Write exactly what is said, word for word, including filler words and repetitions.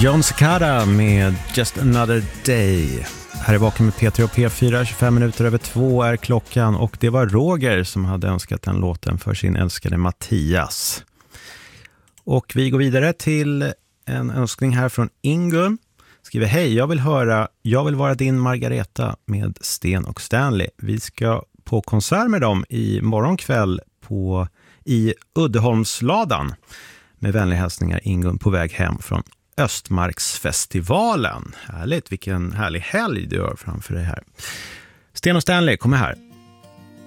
John Cicada med Just Another Day. Här är Vaken med Peter och P fyra, tjugofem minuter över två är klockan, och det var Roger som hade önskat den låten för sin älskade Mattias. Och vi går vidare till en önskning här från Ingun. Skriver: hej, jag vill höra Jag vill vara din Margareta med Sten och Stanley. Vi ska på konsert med dem i morgonkväll på, i Uddeholmsladan. Med vänliga hälsningar, Ingun, på väg hem från Östmarksfestivalen. Härligt, vilken härlig helg du har framför dig här. Sten och Stanley, kommer här.